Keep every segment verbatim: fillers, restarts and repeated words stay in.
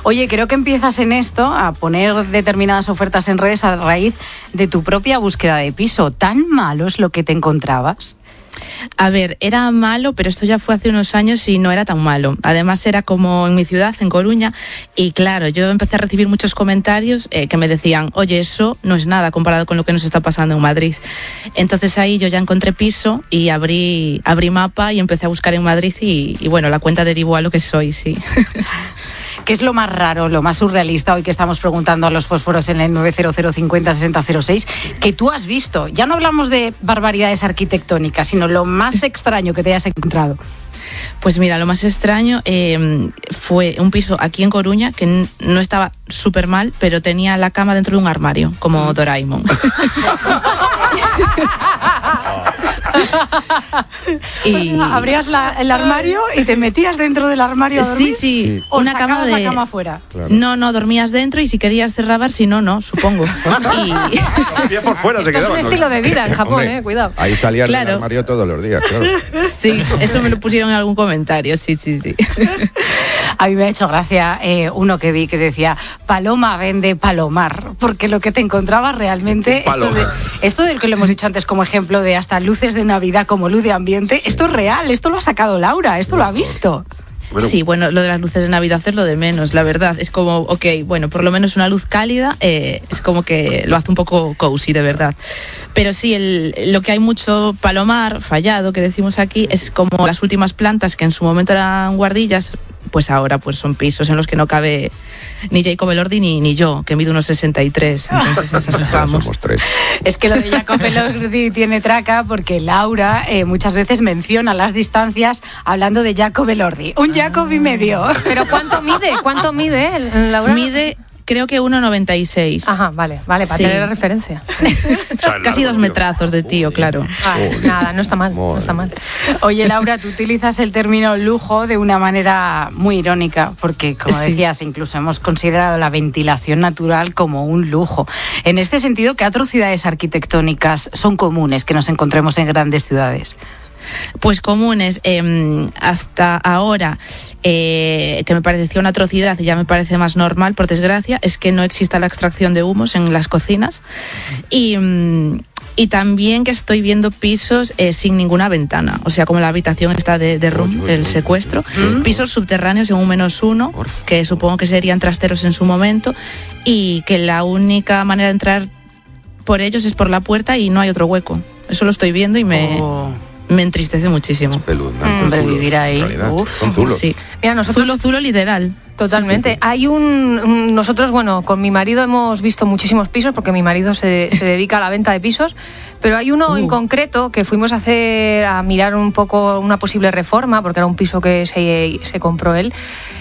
Oye, creo que empiezas en esto a poner determinadas ofertas en redes a raíz de tu propia búsqueda de piso. ¿Tan malo es lo que te encontrabas? A ver, era malo, pero esto ya fue hace unos años y no era tan malo. Además era como en mi ciudad, en Coruña, y claro, yo empecé a recibir muchos comentarios eh, que me decían, oye, eso no es nada comparado con lo que nos está pasando en Madrid. Entonces ahí yo ya encontré piso y abrí, abrí mapa y empecé a buscar en Madrid y, y bueno, la cuenta derivó a lo que soy, sí. ¿Qué es lo más raro, lo más surrealista, hoy que estamos preguntando a los fósforos en el nueve cero cero cincuenta sesenta cero seis, que tú has visto? Ya no hablamos de barbaridades arquitectónicas, sino lo más extraño que te hayas encontrado. Pues mira, lo más extraño eh, fue un piso aquí en Coruña que n- no estaba súper mal, pero tenía la cama dentro de un armario, como Doraemon. Y o sea, abrías la, el armario y te metías dentro del armario a dormir. Sí, sí, o una cama de la cama afuera. Claro. No, no, dormías dentro y si querías cerrabar, si no, no, supongo. Y dormía por fuera. Esto te es un quedabas, estilo ¿no? de vida en Japón, Hombre, eh, cuidado. Ahí salías Claro. del armario todos los días, claro. Sí, eso me lo pusieron en algún comentario, sí, sí, sí. A mí me ha hecho gracia eh, uno que vi que decía, Paloma vende Palomar, porque lo que te encontrabas realmente, esto de, esto del que lo hemos dicho antes como ejemplo de hasta luces de Navidad como luz de ambiente, esto es real, esto lo ha sacado Laura, esto lo ha visto. Bueno. Sí, bueno, lo de las luces de Navidad es lo de menos, la verdad. Es como, ok, bueno, por lo menos una luz cálida eh, es como que lo hace un poco cozy, de verdad. Pero sí, el, lo que hay mucho palomar, fallado, que decimos aquí, es como las últimas plantas que en su momento eran guardillas, pues ahora pues son pisos en los que no cabe ni Jacob Elordi ni, ni yo, que mido unos sesenta y tres, entonces esas estamos. Somos tres. Es que lo de Jacob Elordi tiene traca porque Laura eh, muchas veces menciona las distancias hablando de Jacob Elordi. Un Jacob y medio. ¿Pero cuánto mide? ¿Cuánto mide, Laura? Mide... Creo que uno noventa y seis. Ajá, vale, vale, para sí. tener la referencia. O sea, Casi largo, dos metrazos de tío, claro. Vale, nada, no está mal, no está mal. Oye, Laura, tú utilizas el término lujo de una manera muy irónica, porque, como Sí. decías, incluso hemos considerado la ventilación natural como un lujo. En este sentido, ¿qué atrocidades arquitectónicas son comunes que nos encontremos en grandes ciudades? Pues comunes, eh, hasta ahora, eh, que me parecía una atrocidad y ya me parece más normal, por desgracia, es que no exista la extracción de humos en las cocinas. Y... Mm, Y también que estoy viendo pisos eh, sin ninguna ventana, o sea, como la habitación está de, de room, Oye, oye, el secuestro, oye. pisos subterráneos en un menos uno, Porfa. que supongo que serían trasteros en su momento, y que la única manera de entrar por ellos es por la puerta y no hay otro hueco. Eso lo estoy viendo y me, Oh. me entristece muchísimo. Espeluznante. Hombre, Zulos, vivir ahí. en realidad. Uf. Son zulos. Sí. Mira, nosotros... Zulo, zulo literal. Totalmente. Sí, sí. Hay un, un- nosotros, bueno, con mi marido hemos visto muchísimos pisos porque mi marido se, se dedica a la venta de pisos, pero hay uno Uh. en concreto que fuimos a hacer, a mirar un poco una posible reforma, porque era un piso que se, se compró él.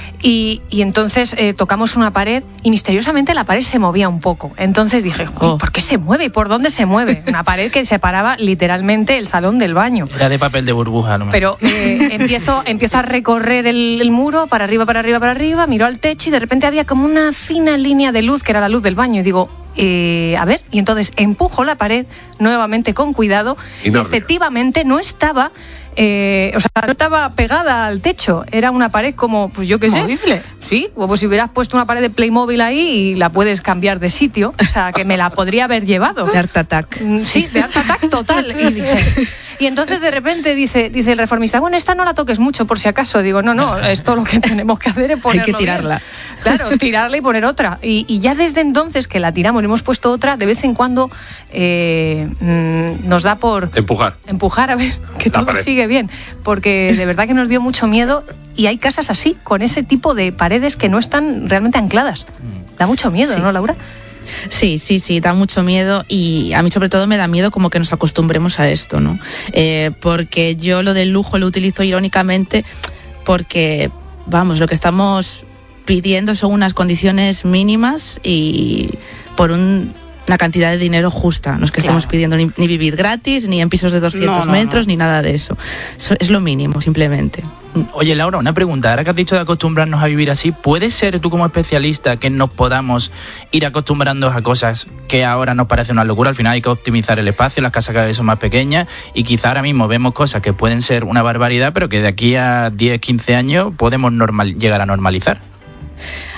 Y, y entonces eh, tocamos una pared y misteriosamente la pared se movía un poco. Entonces dije, "Uy, Oh. ¿por qué se mueve? ¿Y por dónde se mueve?" Una pared que separaba literalmente el salón del baño. Era de papel de burbuja, no me Pero eh, empiezo, empiezo a recorrer el, el muro para arriba, para arriba, para arriba, miro al techo y de repente había como una fina línea de luz que era la luz del baño y digo, eh, a ver, y entonces empujo la pared nuevamente con cuidado y, Y no efectivamente no estaba... Eh, o sea, no estaba pegada al techo, era una pared como, pues yo qué sé. ¿Movible? Sí, como si hubieras puesto una pared de Playmobil ahí y la puedes cambiar de sitio, o sea, que me la podría haber llevado. De Art Attack. Mm, Sí, de Art Attack total. Y, dije, y entonces de repente dice, dice el reformista, bueno, esta no la toques mucho por si acaso. Digo, no, no, esto lo que tenemos que hacer es ponerlo Hay que tirarla. bien. Claro, tirarla y poner otra. Y, y ya desde entonces que la tiramos y hemos puesto otra, de vez en cuando eh, mm, nos da por Empujar. empujar a ver que La todo pared. sigue bien. Porque de verdad que nos dio mucho miedo y hay casas así, con ese tipo de paredes que no están realmente ancladas. Da mucho miedo, Sí. ¿no, Laura? Sí, sí, sí, da mucho miedo y a mí sobre todo me da miedo como que nos acostumbremos a esto, ¿no? Eh, porque yo lo del lujo lo utilizo irónicamente porque, vamos, lo que estamos pidiendo son unas condiciones mínimas y por un... una cantidad de dinero justa. No es que Claro. estemos pidiendo ni, ni vivir gratis, ni en pisos de doscientos No, no, metros, no. ni nada de eso. Eso es lo mínimo, simplemente. Oye, Laura, una pregunta. Ahora que has dicho de acostumbrarnos a vivir así, ¿puede ser tú como especialista que nos podamos ir acostumbrando a cosas que ahora nos parece una locura? Al final hay que optimizar el espacio, las casas cada vez son más pequeñas y quizá ahora mismo vemos cosas que pueden ser una barbaridad, pero que de aquí a diez, quince años podemos normal, llegar a normalizar.